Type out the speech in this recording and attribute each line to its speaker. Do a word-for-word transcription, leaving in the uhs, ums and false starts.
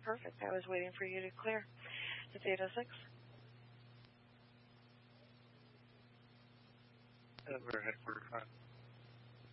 Speaker 1: perfect. I was waiting for you to clear. It's eight oh six.
Speaker 2: Denver headquarters.